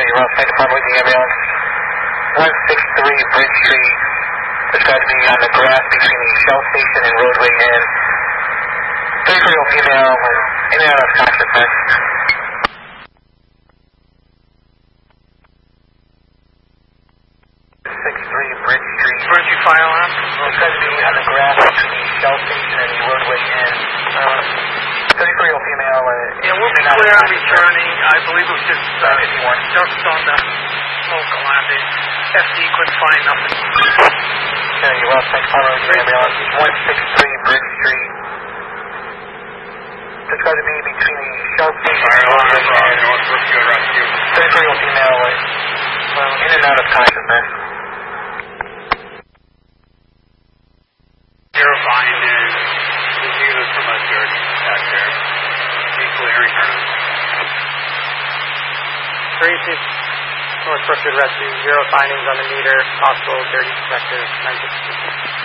you're all set upon with the ambulance. 163 Bridge Street. Described to be on the grass between the Shell Station and Roadway Inn. 33-year-old female in and out of consciousness. 63 Bridge Street. Emergency fire alarm? Described to be on the grass between the Shell Station and the Roadway Inn. 33-year-old female. Yeah, we'll be clear on returning. I believe it was just on the local line. FD couldn't find nothing. Okay, you're well, thanks for the ambulance. 163 Bridge Street. Described to be between the Shell Station and Roadway Inn. North Brookfield Rescue. 33-year-old female in and out of consciousness. Verifying there's the unit from us here back there. Be clearing her. 36 North Brookfield Rescue, 0 findings on the meter, possible dirty detective, 962.